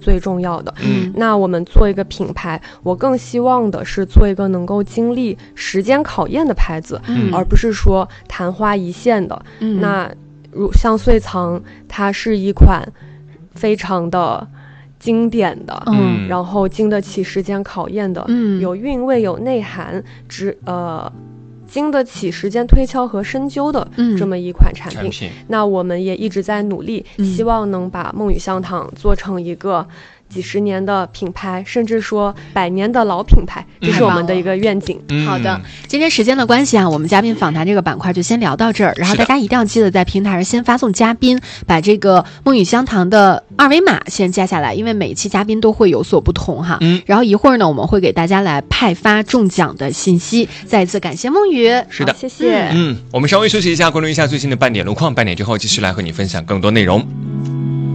最重要的。那我们做一个品牌，我更希望的是做一个能够经历时间考验的牌子，而不是说昙花一现的。那像穗藏，它是一款非常的经典的，然后经得起时间考验的，有韵味有内涵，经得起时间推敲和深究的这么一款产品。那我们也一直在努力，希望能把梦雨香糖做成一个几十年的品牌，甚至说100年的老品牌，这是我们的一个愿景。 好的，今天时间的关系啊，我们嘉宾访谈这个板块就先聊到这儿，然后大家一定要记得在平台上先发送嘉宾，把这个梦雨香糖的2维码先加下来，因为每一期嘉宾都会有所不同哈。然后一会儿呢，我们会给大家来派发中奖的信息。再一次感谢梦雨， 是的， 谢谢。 我们稍微休息一下，关注一下最新的半点路况，半点之后继续来和你分享更多内容。